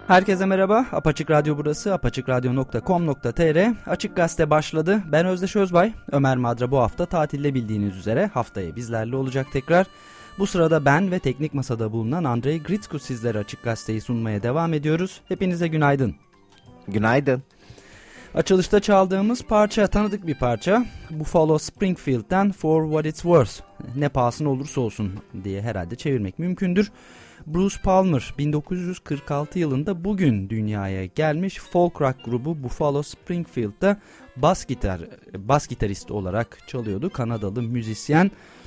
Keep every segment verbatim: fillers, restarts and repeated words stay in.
Herkese merhaba. Apaçık Radyo burası. apaçık radyo nokta com nokta tr. Açık Gazete başladı. Ben Özdeş Özbay. Ömer Madra bu hafta tatilde bildiğiniz üzere. Haftaya bizlerle olacak tekrar. Bu sırada ben ve teknik masada bulunan Andrei Gritsku sizlere Açık Gazete'yi sunmaya devam ediyoruz. Hepinize günaydın. Günaydın. Açılışta çaldığımız parça tanıdık bir parça. Buffalo Springfield'den For What It's Worth. Ne pahasına olursa olsun diye herhalde çevirmek mümkündür. Bruce Palmer bin dokuz yüz kırk altı yılında bugün dünyaya gelmiş folk rock grubu Buffalo Springfield'da bas gitar bas gitarist olarak çalıyordu. Kanadalı müzisyen.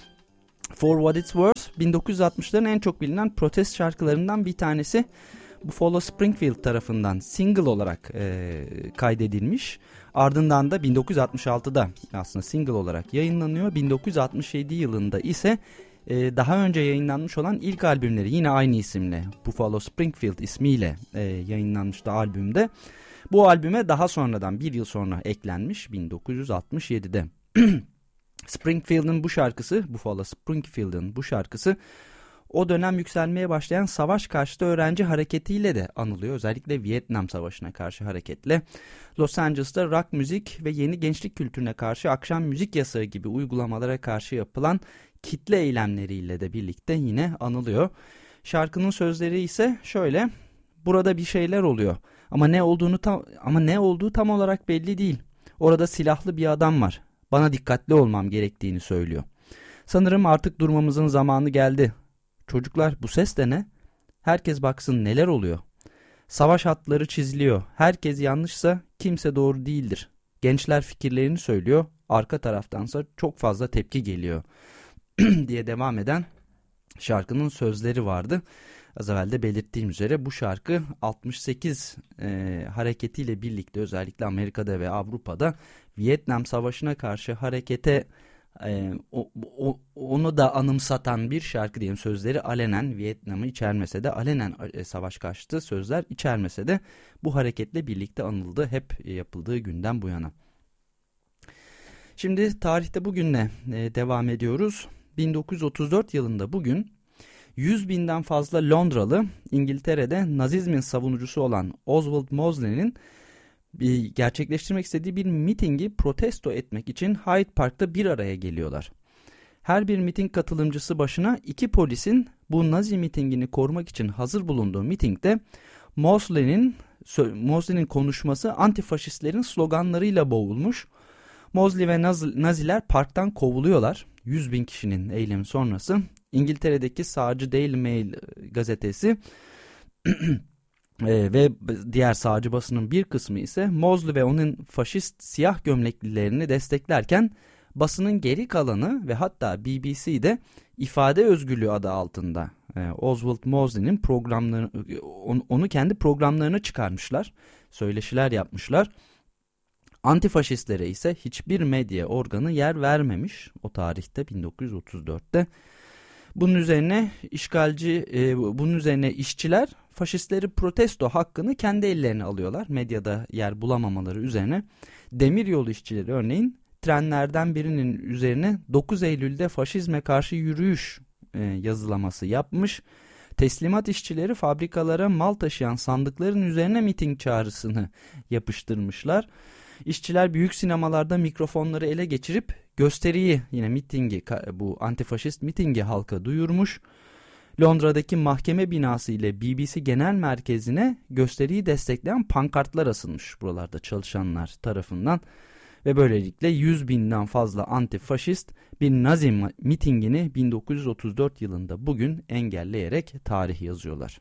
For What It's Worth bin dokuz yüz altmışların en çok bilinen protest şarkılarından bir tanesi. Buffalo Springfield tarafından single olarak e, kaydedilmiş. Ardından da bin dokuz yüz altmış altıda aslında single olarak yayınlanıyor. bin dokuz yüz altmış yedi yılında ise e, daha önce yayınlanmış olan ilk albümleri yine aynı isimle Buffalo Springfield ismiyle e, yayınlanmıştı albümde. Bu albüme daha sonradan bir yıl sonra eklenmiş bin dokuz yüz altmış yedide. Springfield'ın bu şarkısı, Buffalo Springfield'ın bu şarkısı o dönem yükselmeye başlayan savaş karşıtı öğrenci hareketiyle de anılıyor. Özellikle Vietnam Savaşı'na karşı hareketle. Los Angeles'ta rock müzik ve yeni gençlik kültürüne karşı akşam müzik yasağı gibi uygulamalara karşı yapılan kitle eylemleriyle de birlikte yine anılıyor. Şarkının sözleri ise şöyle: burada bir şeyler oluyor ama ne olduğunu tam ama ne olduğu tam olarak belli değil. Orada silahlı bir adam var. Bana dikkatli olmam gerektiğini söylüyor. Sanırım artık durmamızın zamanı geldi. Çocuklar, bu ses de ne? Herkes baksın neler oluyor. Savaş hatları çiziliyor. Herkes yanlışsa kimse doğru değildir. Gençler fikirlerini söylüyor. Arka taraftansa çok fazla tepki geliyor diye devam eden şarkının sözleri vardı. Az evvel de belirttiğim üzere bu şarkı altmış sekiz e, hareketiyle birlikte özellikle Amerika'da ve Avrupa'da Vietnam Savaşı'na karşı harekete Ee, o, o, onu da anımsatan bir şarkı diyelim. Sözleri alenen Vietnam'ı içermese de, alenen e, savaş karşıtı sözler içermese de bu hareketle birlikte anıldı hep yapıldığı günden bu yana. Şimdi tarihte bugünle e, devam ediyoruz. bin dokuz yüz otuz dört yılında bugün yüz binden fazla Londralı İngiltere'de Nazizmin savunucusu olan Oswald Mosley'nin gerçekleştirmek istediği bir mitingi protesto etmek için Hyde Park'ta bir araya geliyorlar. Her bir miting katılımcısı başına iki polisin bu Nazi mitingini korumak için hazır bulunduğu mitingde Mosley'nin Mosley'nin konuşması antifaşistlerin sloganlarıyla boğulmuş. Mosley ve Naz- Naziler parktan kovuluyorlar. yüz bin kişinin eylemi sonrası İngiltere'deki sağcı Daily Mail gazetesi Ee, ve diğer sağcı basının bir kısmı ise Mosley ve onun faşist siyah gömleklilerini desteklerken basının geri kalanı ve hatta B B C'de ifade özgürlüğü adı altında e, Oswald Mosley'nin programlarını onu, onu kendi programlarına çıkarmışlar, söyleşiler yapmışlar. Antifaşistlere ise hiçbir medya organı yer vermemiş o tarihte bin dokuz yüz otuz dörtte. Bunun üzerine işgalci, e, bunun üzerine işçiler faşistleri protesto hakkını kendi ellerine alıyorlar. Medyada yer bulamamaları üzerine. Demiryolu işçileri örneğin trenlerden birinin üzerine dokuz Eylül'de faşizme karşı yürüyüş e, yazılaması yapmış. Teslimat işçileri fabrikalara mal taşıyan sandıkların üzerine miting çağrısını yapıştırmışlar. İşçiler büyük sinemalarda mikrofonları ele geçirip gösteriyi, yine mitingi, bu antifaşist mitingi halka duyurmuş. Londra'daki mahkeme binası ile B B C Genel Merkezi'ne gösteriyi destekleyen pankartlar asılmış buralarda çalışanlar tarafından. Ve böylelikle yüz binden fazla antifaşist bir Nazi mitingini bin dokuz yüz otuz dört yılında bugün engelleyerek tarih yazıyorlar.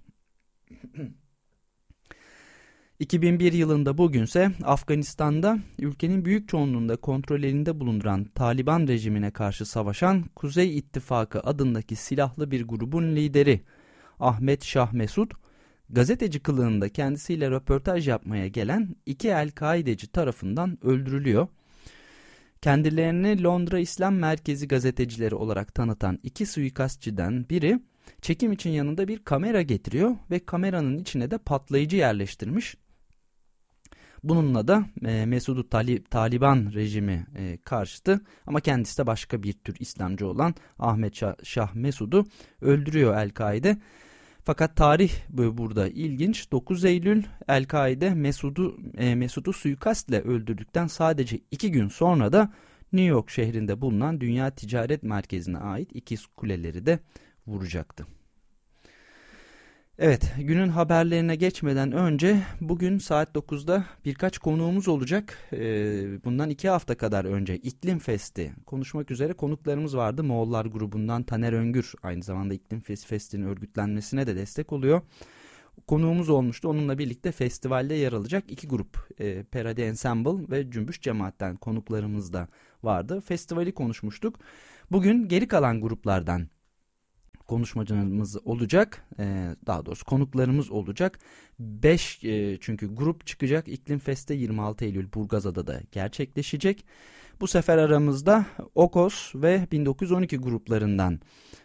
iki bin bir yılında bugünse Afganistan'da ülkenin büyük çoğunluğunda kontrol elinde bulunduran Taliban rejimine karşı savaşan Kuzey İttifakı adındaki silahlı bir grubun lideri Ahmet Şah Mesud, gazeteci kılığında kendisiyle röportaj yapmaya gelen iki El-Kaideci tarafından öldürülüyor. Kendilerini Londra İslam Merkezi gazetecileri olarak tanıtan iki suikastçiden biri çekim için yanında bir kamera getiriyor ve kameranın içine de patlayıcı yerleştirmiş. Bununla da e, Mesud'u Talib, Taliban rejimi e, karşıtı ama kendisi de başka bir tür İslamcı olan Ahmet Şah, Şah Mesud'u öldürüyor El-Kaide. Fakat tarih burada ilginç. dokuz Eylül El-Kaide Mesud'u e, Mesud'u suikastle öldürdükten sadece iki gün sonra da New York şehrinde bulunan Dünya Ticaret Merkezi'ne ait İkiz Kuleleri de vuracaktı. Evet, günün haberlerine geçmeden önce bugün saat dokuzda birkaç konuğumuz olacak. Ee, bundan iki hafta kadar önce İklim Festi konuşmak üzere konuklarımız vardı. Moğollar grubundan Taner Öngür aynı zamanda İklim Festi'nin örgütlenmesine de destek oluyor. Konuğumuz olmuştu. Onunla birlikte festivalde yer alacak iki grup e, Perade Ensemble ve Cümbüş Cemaat'ten konuklarımız da vardı. Festivali konuşmuştuk. Bugün geri kalan gruplardan konuşmacımız olacak, ee, daha doğrusu konuklarımız olacak. beş e, çünkü grup çıkacak. İklim Fest'te yirmi altı Eylül Burgazada'da da gerçekleşecek. Bu sefer aramızda Okos ve bin dokuz yüz on iki gruplarından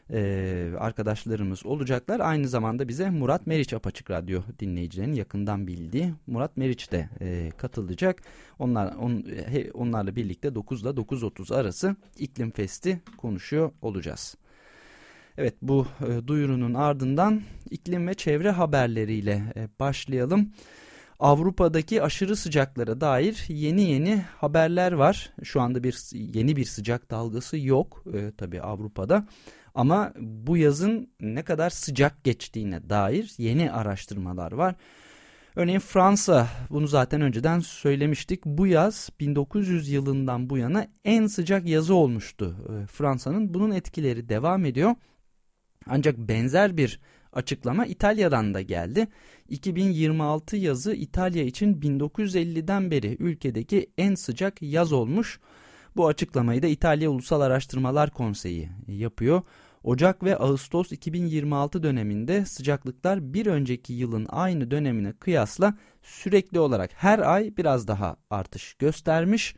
e, arkadaşlarımız olacaklar. Aynı zamanda bize Murat Meriç, Apaçık Radyo dinleyicilerinin yakından bildiği Murat Meriç de e, katılacak. Onlar on, he, onlarla birlikte dokuz ile dokuz otuz arası İklim Fest'i konuşuyor olacağız. Evet, bu e, duyurunun ardından iklim ve çevre haberleriyle e, başlayalım. Avrupa'daki aşırı sıcaklara dair yeni yeni haberler var. Şu anda bir yeni bir sıcak dalgası yok e, tabii Avrupa'da. Ama bu yazın ne kadar sıcak geçtiğine dair yeni araştırmalar var. Örneğin Fransa, bunu zaten önceden söylemiştik. Bu yaz bin dokuz yüz yılından bu yana en sıcak yazı olmuştu e, Fransa'nın. Bunun etkileri devam ediyor. Ancak benzer bir açıklama İtalya'dan da geldi. iki bin yirmi altı yazı İtalya için bin dokuz yüz elliden beri ülkedeki en sıcak yaz olmuş. Bu açıklamayı da İtalya Ulusal Araştırmalar Konseyi yapıyor. Ocak ve Ağustos iki bin yirmi altı döneminde sıcaklıklar bir önceki yılın aynı dönemine kıyasla sürekli olarak her ay biraz daha artış göstermiş.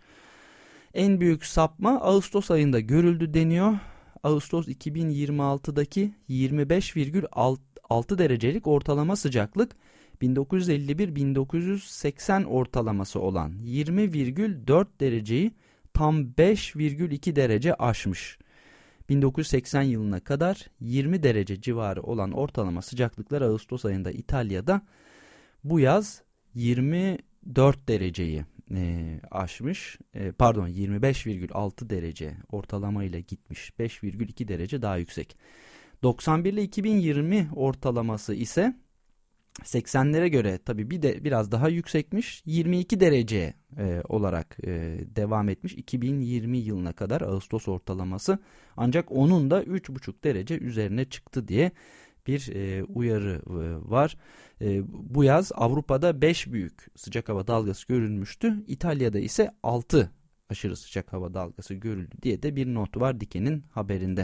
En büyük sapma Ağustos ayında görüldü deniyor. Ağustos iki bin yirmi altıdaki yirmi beş virgül altı derecelik ortalama sıcaklık bin dokuz yüz elli bir bin dokuz yüz seksen ortalaması olan yirmi virgül dört dereceyi tam beş virgül iki derece aşmış. bin dokuz yüz seksen yılına kadar yirmi derece civarı olan ortalama sıcaklıklar Ağustos ayında İtalya'da bu yaz yirmi dört dereceyi E, aşmış, e, pardon yirmi beş virgül altı derece ortalamayla gitmiş, beş virgül iki derece daha yüksek. doksan bir ile iki bin yirmi ortalaması ise seksenlere göre tabii bir de biraz daha yüksekmiş, yirmi iki derece e, olarak e, devam etmiş iki bin yirmi yılına kadar Ağustos ortalaması, ancak onun da üç buçuk derece üzerine çıktı diye bir e, uyarı e, var. E, bu yaz Avrupa'da beş büyük sıcak hava dalgası görülmüştü. İtalya'da ise altı aşırı sıcak hava dalgası görüldü diye de bir not var Diken'in haberinde.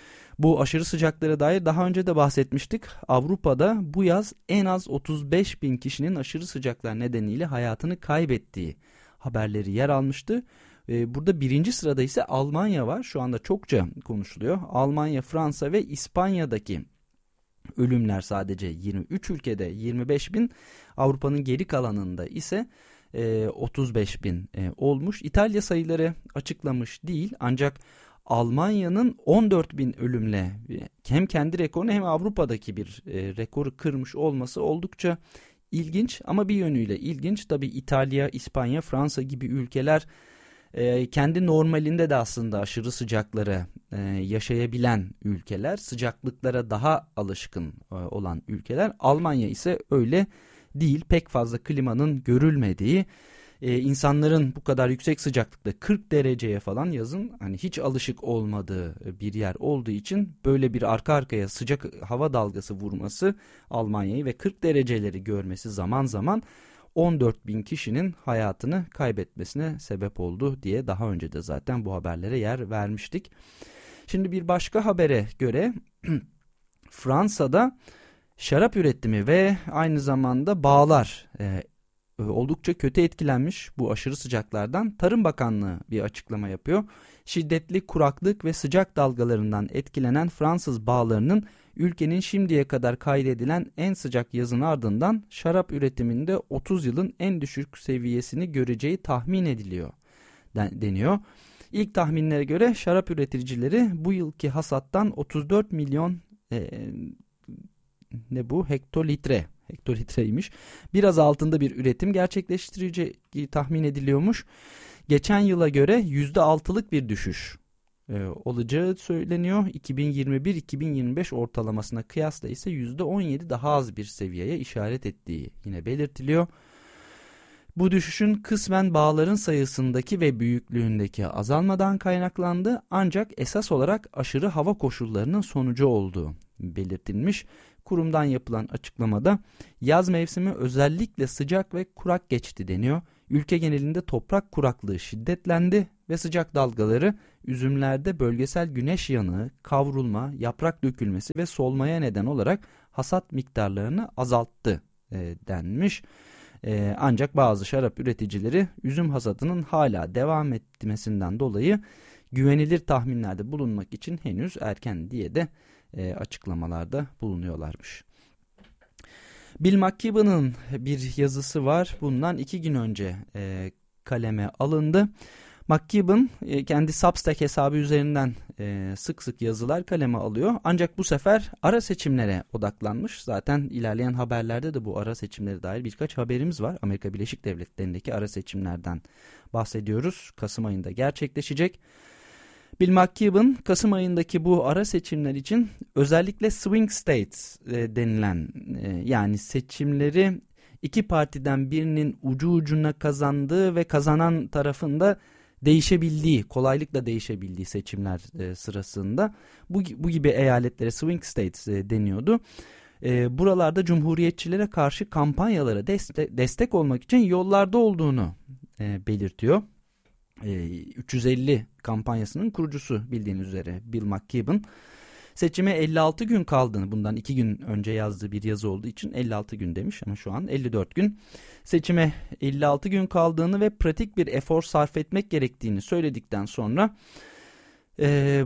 Bu aşırı sıcaklara dair daha önce de bahsetmiştik. Avrupa'da bu yaz en az otuz beş bin kişinin aşırı sıcaklar nedeniyle hayatını kaybettiği haberleri yer almıştı. Burada birinci sırada ise Almanya var. Şu anda çokça konuşuluyor. Almanya, Fransa ve İspanya'daki ölümler sadece yirmi üç ülkede yirmi beş bin, Avrupa'nın geri kalanında ise e, otuz beş bin e, olmuş. İtalya sayıları açıklamış değil, ancak Almanya'nın on dört bin ölümle hem kendi rekorunu hem Avrupa'daki bir e, rekoru kırmış olması oldukça ilginç. Ama bir yönüyle ilginç tabii, İtalya, İspanya, Fransa gibi ülkeler e, kendi normalinde de aslında aşırı sıcaklara e, yaşayabilen ülkeler, sıcaklıklara daha alışkın e, olan ülkeler. Almanya ise öyle değil, pek fazla klimanın görülmediği, Ee, insanların bu kadar yüksek sıcaklıkta kırk dereceye falan yazın hani hiç alışık olmadığı bir yer olduğu için böyle bir arka arkaya sıcak hava dalgası vurması Almanya'yı ve kırk dereceleri görmesi zaman zaman on dört bin kişinin hayatını kaybetmesine sebep oldu diye daha önce de zaten bu haberlere yer vermiştik. Şimdi bir başka habere göre Fransa'da şarap üretimi ve aynı zamanda bağlar e, oldukça kötü etkilenmiş bu aşırı sıcaklardan. Tarım Bakanlığı bir açıklama yapıyor. Şiddetli kuraklık ve sıcak dalgalarından etkilenen Fransız bağlarının ülkenin şimdiye kadar kaydedilen en sıcak yazın ardından şarap üretiminde otuz yılın en düşük seviyesini göreceği tahmin ediliyor deniyor. İlk tahminlere göre şarap üreticileri bu yılki hasattan otuz dört milyon e, ne bu? Hektolitre. Hektolitreymiş. Biraz altında bir üretim gerçekleştireceği tahmin ediliyormuş. Geçen yıla göre yüzde altılık bir düşüş e, olacağı söyleniyor. iki bin yirmi bir iki bin yirmi beş ortalamasına kıyasla ise yüzde on yedi daha az bir seviyeye işaret ettiği yine belirtiliyor. Bu düşüşün kısmen bağların sayısındaki ve büyüklüğündeki azalmadan kaynaklandı, ancak esas olarak aşırı hava koşullarının sonucu olduğu belirtilmiş. Kurumdan yapılan açıklamada yaz mevsimi özellikle sıcak ve kurak geçti deniyor. Ülke genelinde toprak kuraklığı şiddetlendi ve sıcak dalgaları üzümlerde bölgesel güneş yanığı, kavrulma, yaprak dökülmesi ve solmaya neden olarak hasat miktarlarını azalttı e, denmiş. E, ancak bazı şarap üreticileri üzüm hasadının hala devam etmesinden dolayı güvenilir tahminlerde bulunmak için henüz erken diye de e, açıklamalarda bulunuyorlarmış. Bill McKibben'ın bir yazısı var. Bundan iki gün önce e, kaleme alındı. McKibben e, kendi Substack hesabı üzerinden e, sık sık yazılar kaleme alıyor. Ancak bu sefer ara seçimlere odaklanmış. Zaten ilerleyen haberlerde de bu ara seçimlere dair birkaç haberimiz var. Amerika Birleşik Devletleri'ndeki ara seçimlerden bahsediyoruz. Kasım ayında gerçekleşecek. Bill McKibben Kasım ayındaki bu ara seçimler için özellikle swing states e, denilen e, yani seçimleri iki partiden birinin ucu ucuna kazandığı ve kazanan tarafında değişebildiği, kolaylıkla değişebildiği seçimler e, sırasında bu, bu gibi eyaletlere swing states e, deniyordu. E, buralarda cumhuriyetçilere karşı kampanyalara deste- destek olmak için yollarda olduğunu e, belirtiyor. üç yüz elli kampanyasının kurucusu bildiğiniz üzere Bill McKibben. Seçime elli altı gün kaldığını, bundan iki gün önce yazdığı bir yazı olduğu için elli altı gün demiş ama şu an elli dört gün. Seçime elli altı gün kaldığını ve pratik bir efor sarf etmek gerektiğini söyledikten sonra e,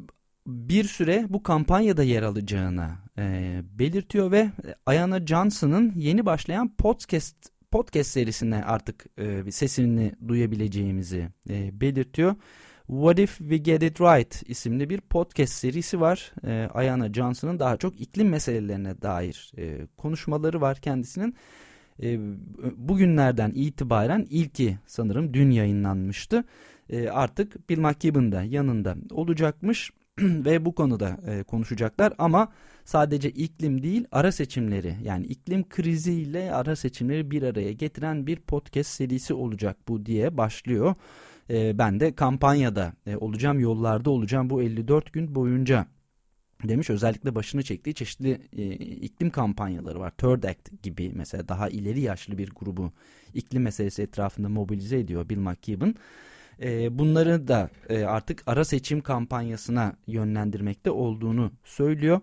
bir süre bu kampanyada yer alacağını e, belirtiyor ve Ayana Johnson'ın yeni başlayan podcast podcast serisine artık e, sesini duyabileceğimizi e, belirtiyor. What If We Get It Right isimli bir podcast serisi var. E, Ayana Johnson'ın daha çok iklim meselelerine dair e, konuşmaları var kendisinin. E, bugünlerden itibaren ilki sanırım dün yayınlanmıştı. E, artık Bill McKibben de yanında olacakmış ve bu konuda e, konuşacaklar ama sadece iklim değil, ara seçimleri, yani iklim kriziyle ara seçimleri bir araya getiren bir podcast serisi olacak bu diye başlıyor. E, ben de kampanyada e, olacağım, yollarda olacağım bu elli dört gün boyunca demiş. Özellikle başını çektiği çeşitli e, iklim kampanyaları var. Third Act gibi mesela daha ileri yaşlı bir grubu iklim meselesi etrafında mobilize ediyor Bill McKibben. E, bunları da e, artık ara seçim kampanyasına yönlendirmekte olduğunu söylüyor.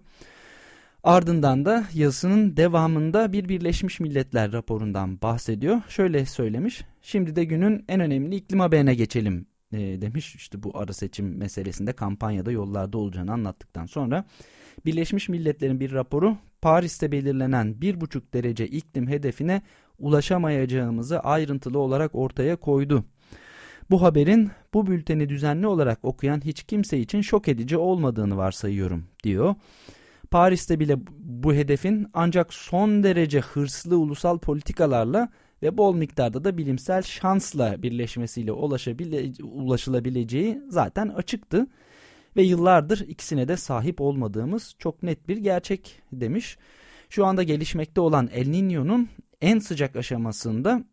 Ardından da yazısının devamında bir Birleşmiş Milletler raporundan bahsediyor. Şöyle söylemiş: şimdi de günün en önemli iklim haberine geçelim e, demiş. İşte bu ara seçim meselesinde kampanyada yollarda olacağını anlattıktan sonra Birleşmiş Milletler'in bir raporu Paris'te belirlenen bir buçuk derece iklim hedefine ulaşamayacağımızı ayrıntılı olarak ortaya koydu. Bu haberin bu bülteni düzenli olarak okuyan hiç kimse için şok edici olmadığını varsayıyorum diyor. Paris'te bile bu hedefin ancak son derece hırslı ulusal politikalarla ve bol miktarda da bilimsel şansla birleşmesiyle ulaşabile- ulaşılabileceği zaten açıktı. Ve yıllardır ikisine de sahip olmadığımız çok net bir gerçek demiş. Şu anda gelişmekte olan El Niño'nun en sıcak aşamasında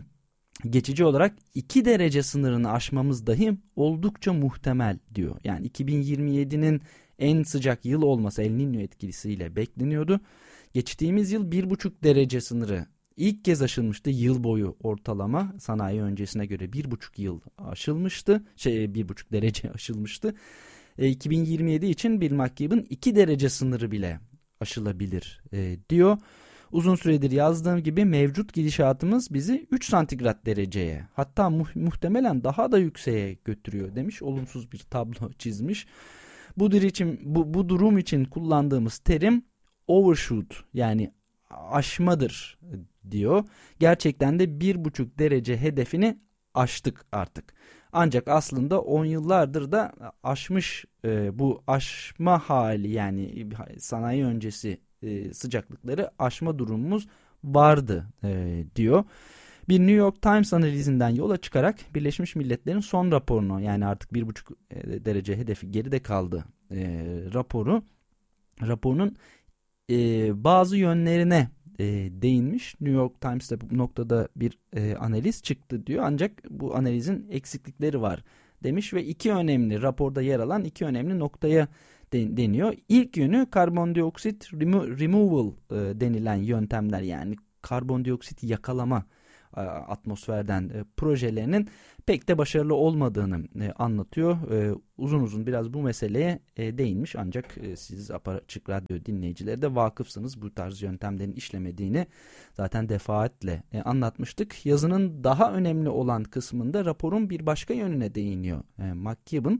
geçici olarak iki derece sınırını aşmamız dahi oldukça muhtemel diyor. Yani iki bin yirmi yedinin en sıcak yıl olması El Niño etkisiyle bekleniyordu. Geçtiğimiz yıl bir buçuk derece sınırı ilk kez aşılmıştı. Yıl boyu ortalama sanayi öncesine göre bir buçuk yıl aşılmıştı. Şey bir buçuk derece aşılmıştı. E, iki bin yirmi yedi için Bill McKibben iki derece sınırı bile aşılabilir e, diyor. Uzun süredir yazdığım gibi mevcut gidişatımız bizi üç santigrat dereceye, hatta mu- muhtemelen daha da yükseğe götürüyor demiş. Olumsuz bir tablo çizmiş. Bu, için, bu, bu durum için kullandığımız terim overshoot, yani aşmadır diyor. Gerçekten de bir buçuk derece hedefini aştık artık. Ancak aslında on yıllardır da aşmış e, bu aşma hali, yani sanayi öncesi e, sıcaklıkları aşma durumumuz vardı e, diyor. Bir New York Times analizinden yola çıkarak Birleşmiş Milletler'in son raporunu, yani artık bir buçuk derece hedefi geride kaldı e, raporu raporunun e, bazı yönlerine e, değinmiş. New York Times'te bu noktada bir e, analiz çıktı diyor, ancak bu analizin eksiklikleri var demiş ve iki önemli raporda yer alan iki önemli noktaya de, deniyor. İlk yönü karbondioksit remo- removal e, denilen yöntemler, yani karbondioksit yakalama atmosferden e, projelerinin pek de başarılı olmadığını e, anlatıyor. E, uzun uzun biraz bu meseleye e, değinmiş, ancak e, siz Açık Radyo dinleyicileri de vakıfsınız. Bu tarz yöntemlerin işlemediğini zaten defaatle e, anlatmıştık. Yazının daha önemli olan kısmında raporun bir başka yönüne değiniyor e, McKibben.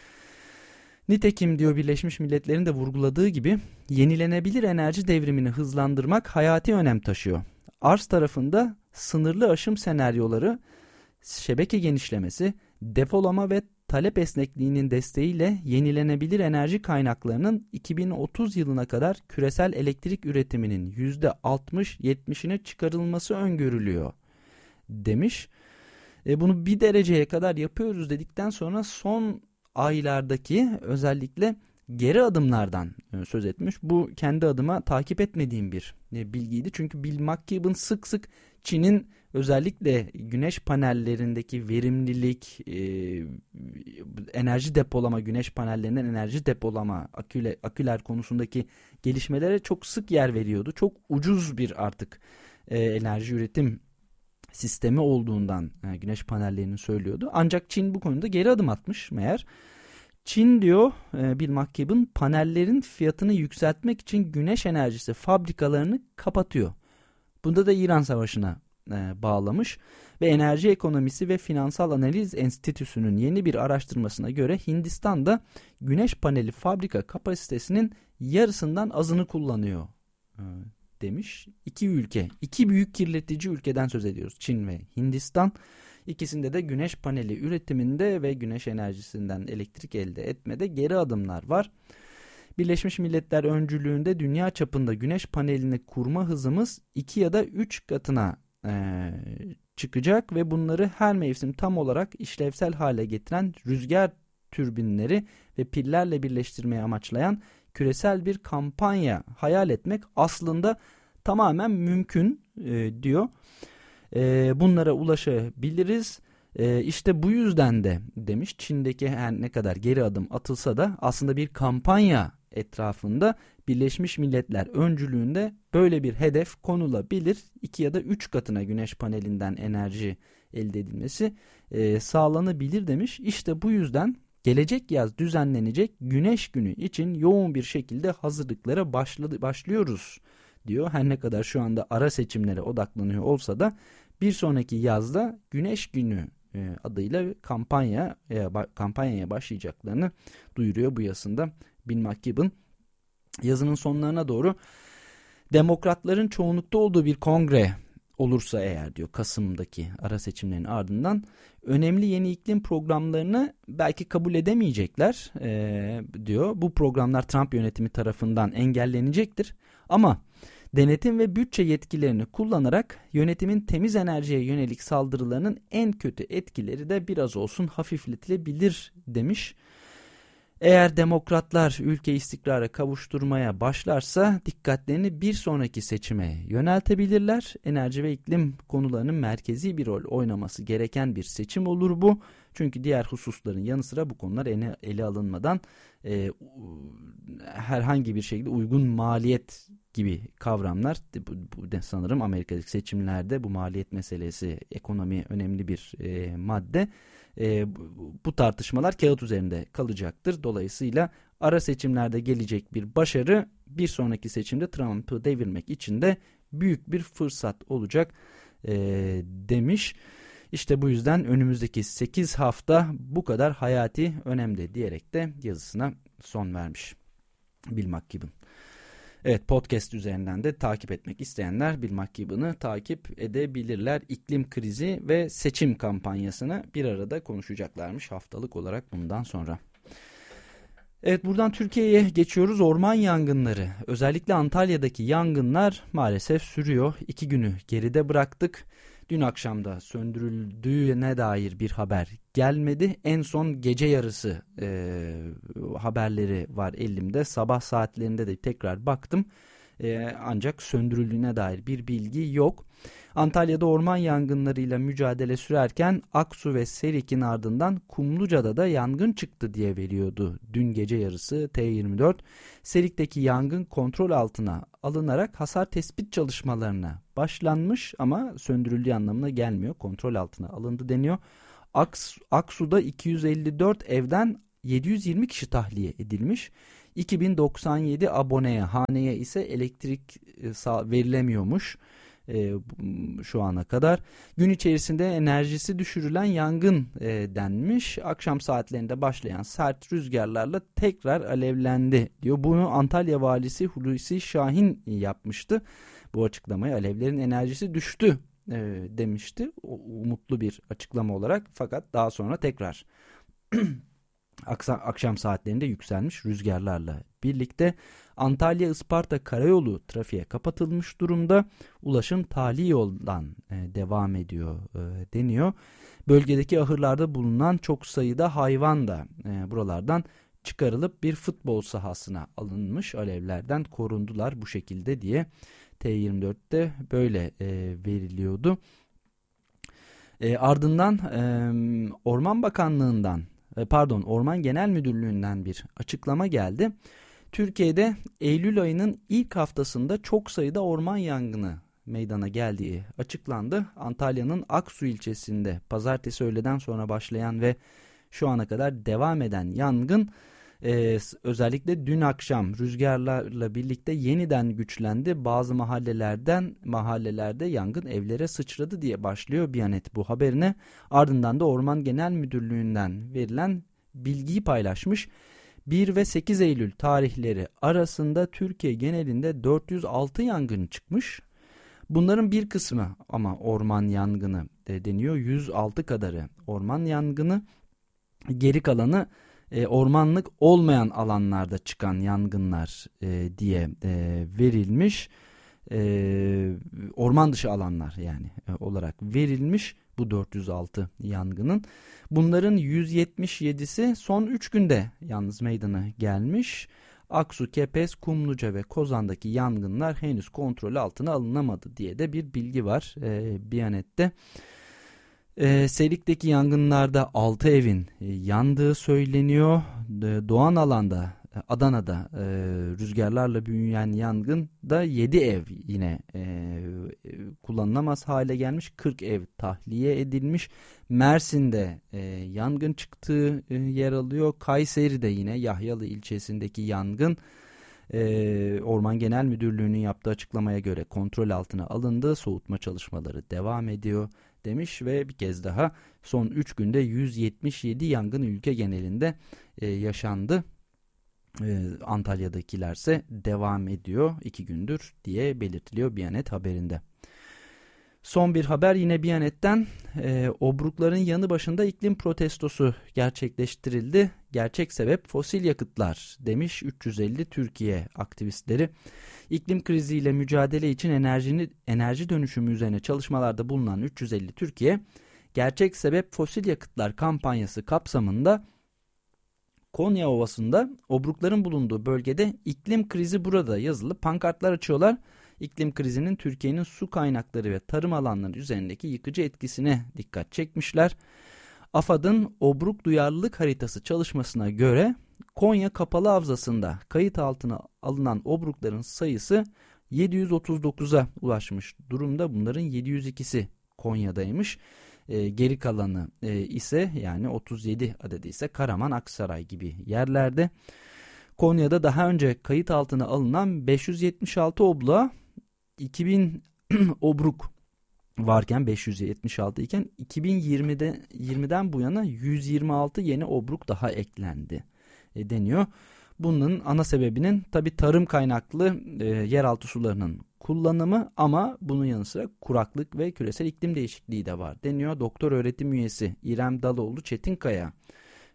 Nitekim diyor, Birleşmiş Milletler'in de vurguladığı gibi yenilenebilir enerji devrimini hızlandırmak hayati önem taşıyor. Arz tarafında sınırlı aşım senaryoları, şebeke genişlemesi, depolama ve talep esnekliğinin desteğiyle yenilenebilir enerji kaynaklarının iki bin otuz yılına kadar küresel elektrik üretiminin yüzde altmış yetmişine çıkarılması öngörülüyor demiş. E bunu bir dereceye kadar yapıyoruz dedikten sonra son aylardaki özellikle geri adımlardan söz etmiş. Bu kendi adıma takip etmediğim bir bilgiydi. Çünkü Bill McKibben sık sık Çin'in özellikle güneş panellerindeki verimlilik, e, enerji depolama, güneş panellerinden enerji depolama, aküle, aküler konusundaki gelişmelere çok sık yer veriyordu. Çok ucuz bir artık e, enerji üretim sistemi olduğundan e, güneş panellerini söylüyordu. Ancak Çin bu konuda geri adım atmış meğer. Çin diyor Bill McKibben, panellerin fiyatını yükseltmek için güneş enerjisi fabrikalarını kapatıyor. Bunda da İran Savaşı'na e, bağlamış ve Enerji Ekonomisi ve Finansal Analiz Enstitüsü'nün yeni bir araştırmasına göre Hindistan'da güneş paneli fabrika kapasitesinin yarısından azını kullanıyor e, demiş. İki ülke, iki büyük kirletici ülkeden söz ediyoruz, Çin ve Hindistan. İkisinde de güneş paneli üretiminde ve güneş enerjisinden elektrik elde etmede geri adımlar var. Birleşmiş Milletler öncülüğünde dünya çapında güneş panelini kurma hızımız iki ya da üç katına e, çıkacak ve bunları her mevsim tam olarak işlevsel hale getiren rüzgar türbinleri ve pillerle birleştirmeyi amaçlayan küresel bir kampanya hayal etmek aslında tamamen mümkün e, diyor. Bunlara ulaşabiliriz. İşte bu yüzden de demiş, Çin'deki her ne kadar geri adım atılsa da aslında bir kampanya etrafında Birleşmiş Milletler öncülüğünde böyle bir hedef konulabilir. iki ya da üç katına güneş panelinden enerji elde edilmesi e, sağlanabilir demiş. İşte bu yüzden gelecek yaz düzenlenecek Güneş Günü için yoğun bir şekilde hazırlıklara başladı, başlıyoruz diyor. Her ne kadar şu anda ara seçimlere odaklanıyor olsa da bir sonraki yazda Güneş Günü e, adıyla kampanya e, ba, kampanyaya başlayacaklarını duyuruyor bu yazısında Bill McKibben. Yazının sonlarına doğru demokratların çoğunlukta olduğu bir kongre olursa eğer diyor, Kasım'daki ara seçimlerin ardından önemli yeni iklim programlarını belki kabul edemeyecekler e, diyor. Bu programlar Trump yönetimi tarafından engellenecektir ama denetim ve bütçe yetkilerini kullanarak yönetimin temiz enerjiye yönelik saldırılarının en kötü etkileri de biraz olsun hafifletilebilir demiş. Eğer demokratlar ülke istikrara kavuşturmaya başlarsa dikkatlerini bir sonraki seçime yöneltebilirler. Enerji ve iklim konularının merkezi bir rol oynaması gereken bir seçim olur bu. Çünkü diğer hususların yanı sıra bu konular ele, ele alınmadan e, herhangi bir şekilde uygun maliyet gibi kavramlar, bu, bu de sanırım Amerika'daki seçimlerde bu maliyet meselesi, ekonomi önemli bir e, madde. E, bu, bu tartışmalar kağıt üzerinde kalacaktır. Dolayısıyla ara seçimlerde gelecek bir başarı bir sonraki seçimde Trump'ı devirmek için de büyük bir fırsat olacak e, demiş. İşte bu yüzden önümüzdeki sekiz hafta bu kadar hayati önemli diyerek de yazısına son vermiş Bill McKibben. Evet, podcast üzerinden de takip etmek isteyenler Bill McKibben'ı takip edebilirler. İklim krizi ve seçim kampanyasını bir arada konuşacaklarmış haftalık olarak bundan sonra. Evet, buradan Türkiye'ye geçiyoruz. Orman yangınları, özellikle Antalya'daki yangınlar maalesef sürüyor. İki günü geride bıraktık. Dün akşamda söndürüldüğüne dair bir haber gelmedi. En son gece yarısı e, haberleri var elimde. Sabah saatlerinde de tekrar baktım. E, ancak söndürüldüğüne dair bir bilgi yok. Antalya'da orman yangınlarıyla mücadele sürerken Aksu ve Serik'in ardından Kumluca'da da yangın çıktı diye veriyordu dün gece yarısı T yirmi dört. Serik'teki yangın kontrol altına alınarak hasar tespit çalışmalarına başlanmış ama söndürüldüğü anlamına gelmiyor. Kontrol altına alındı deniyor. Aks, Aksu'da iki yüz elli dört evden yedi yüz yirmi kişi tahliye edilmiş. iki bin doksan yedi aboneye, haneye ise elektrik verilemiyormuş e, şu ana kadar. Gün içerisinde enerjisi düşürülen yangın e, denmiş. Akşam saatlerinde başlayan sert rüzgarlarla tekrar alevlendi diyor. Bunu Antalya valisi Hulusi Şahin yapmıştı. Bu açıklamayı alevlerin enerjisi düştü e, demişti. O, umutlu bir açıklama olarak, fakat daha sonra tekrar akşam saatlerinde yükselmiş rüzgarlarla birlikte. Antalya-Isparta karayolu trafiğe kapatılmış durumda. Ulaşım tali yoldan e, devam ediyor e, deniyor. Bölgedeki ahırlarda bulunan çok sayıda hayvan da e, buralardan çıkarılıp bir futbol sahasına alınmış. Alevlerden korundular bu şekilde diye T yirmi dörtte böyle e, veriliyordu. E, ardından e, Orman Bakanlığı'ndan Pardon, Orman Genel Müdürlüğü'nden bir açıklama geldi. Türkiye'de Eylül ayının ilk haftasında çok sayıda orman yangını meydana geldiği açıklandı. Antalya'nın Aksu ilçesinde pazartesi öğleden sonra başlayan ve şu ana kadar devam eden yangın e, özellikle dün akşam rüzgarlarla birlikte yeniden güçlendi. Bazı mahallelerden mahallelerde yangın evlere sıçradı diye başlıyor Biyanet bu haberine. Ardından da Orman Genel Müdürlüğü'nden verilen bilgiyi paylaşmış. bir ve sekiz Eylül tarihleri arasında Türkiye genelinde dört yüz altı yangın çıkmış. Bunların bir kısmı ama orman yangını de deniyor. yüz altı kadarı orman yangını, geri kalanı e, ormanlık olmayan alanlarda çıkan yangınlar e, diye e, verilmiş. E, orman dışı alanlar yani e, olarak verilmiş bu dört yüz altı yangının. Bunların yüz yetmiş yedisi son üç günde yalnız meydana gelmiş. Aksu, Kepez, Kumluca ve Kozan'daki yangınlar henüz kontrol altına alınamadı diye de bir bilgi var e, Biyanet'te. E, Serik'teki yangınlarda altı evin e, yandığı söyleniyor. E, Doğan alanda Adana'da e, rüzgarlarla büyüyen yangında yedi ev yine e, kullanılamaz hale gelmiş. kırk ev tahliye edilmiş. Mersin'de e, yangın çıktığı e, yer alıyor. Kayseri'de yine Yahyalı ilçesindeki yangın e, Orman Genel Müdürlüğü'nün yaptığı açıklamaya göre kontrol altına alındı. Soğutma çalışmaları devam ediyor demiş ve bir kez daha son üç günde yüz yetmiş yedi yangın ülke genelinde e, yaşandı. Ee, Antalya'dakilerse devam ediyor iki gündür diye belirtiliyor Biyanet haberinde. Son bir haber yine Biyanet'ten. E, obrukların yanı başında iklim protestosu gerçekleştirildi. Gerçek sebep fosil yakıtlar demiş üç yüz elli Türkiye aktivistleri. İklim kriziyle mücadele için enerjini, enerji dönüşümü üzerine çalışmalarda bulunan üç yüz elli Türkiye, gerçek sebep fosil yakıtlar kampanyası kapsamında Konya Ovası'nda obrukların bulunduğu bölgede iklim krizi burada yazılı pankartlar açıyorlar. İklim krizinin Türkiye'nin su kaynakları ve tarım alanları üzerindeki yıkıcı etkisine dikkat çekmişler. AFAD'ın obruk duyarlılık haritası çalışmasına göre Konya Kapalı Havzası'nda kayıt altına alınan obrukların sayısı yedi yüz otuz dokuza ulaşmış durumda. Bunların yedi yüz ikisi Konya'daymış. E, geri kalanı e, ise yani otuz yedi adedi ise Karaman, Aksaray gibi yerlerde. Konya'da daha önce kayıt altına alınan beş yüz yetmiş altı obluğa iki bin obruk varken beş yüz yetmiş altı iken iki bin yirmide yirmiden bu yana yüz yirmi altı yeni obruk daha eklendi e, deniyor. Bunun ana sebebinin tabi tarım kaynaklı e, yeraltı sularının kullanımı ama bunun yanı sıra kuraklık ve küresel iklim değişikliği de var deniyor. Doktor öğretim üyesi İrem Daloğlu Çetinkaya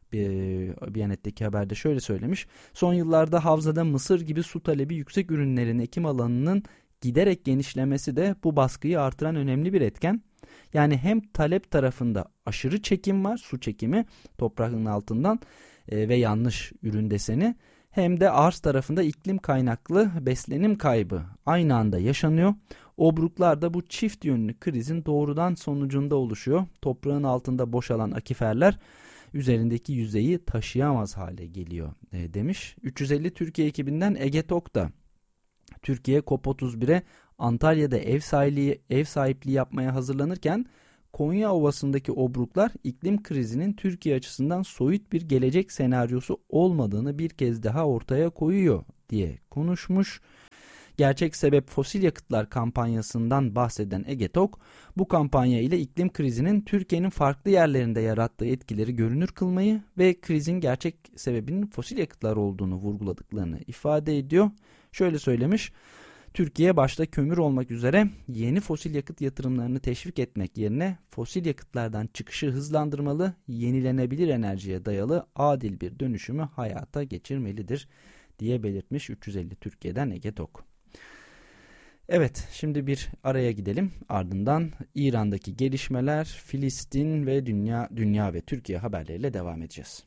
Biyanet'teki haberde şöyle söylemiş. Son yıllarda havzada mısır gibi su talebi yüksek ürünlerin ekim alanının giderek genişlemesi de bu baskıyı artıran önemli bir etken. Yani hem talep tarafında aşırı çekim var, su çekimi toprağın altından e, ve yanlış ürün deseni, hem de arz tarafında iklim kaynaklı beslenim kaybı aynı anda yaşanıyor. Obruklar da bu çift yönlü krizin doğrudan sonucunda oluşuyor. Toprağın altında boşalan akiferler üzerindeki yüzeyi taşıyamaz hale geliyor e, demiş. üç yüz elli Türkiye ekibinden Ege Tok da Türkiye COP otuz bire Antalya'da ev sahipliği, ev sahipliği yapmaya hazırlanırken Konya Ovası'ndaki obruklar iklim krizinin Türkiye açısından soyut bir gelecek senaryosu olmadığını bir kez daha ortaya koyuyor diye konuşmuş. Gerçek sebep fosil yakıtlar kampanyasından bahseden Ege Tok, bu kampanya ile iklim krizinin Türkiye'nin farklı yerlerinde yarattığı etkileri görünür kılmayı ve krizin gerçek sebebinin fosil yakıtlar olduğunu vurguladıklarını ifade ediyor. Şöyle söylemiş: Türkiye başta kömür olmak üzere yeni fosil yakıt yatırımlarını teşvik etmek yerine fosil yakıtlardan çıkışı hızlandırmalı, yenilenebilir enerjiye dayalı adil bir dönüşümü hayata geçirmelidir diye belirtmiş üç yüz elli Türkiye'den Ege Tok. Evet, şimdi bir araya gidelim. Ardından İran'daki gelişmeler, Filistin ve dünya dünya ve Türkiye haberleriyle devam edeceğiz.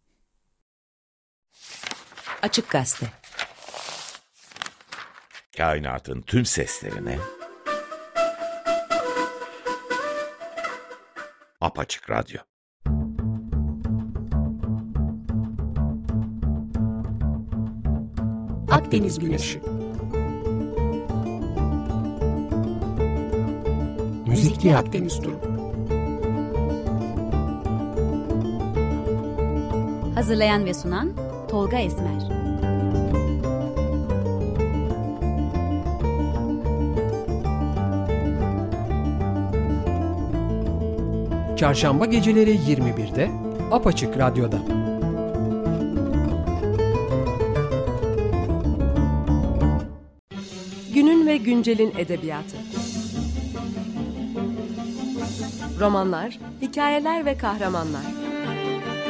Açık Gazete. Kainatın tüm seslerine Apaçık Radyo. Akdeniz Güneşi. Müzikli Akdeniz Turu. Hazırlayan ve sunan Tolga Esmer. Çarşamba geceleri yirmi birde Apaçık Radyo'da. Günün ve güncelin edebiyatı. Romanlar, hikayeler ve kahramanlar.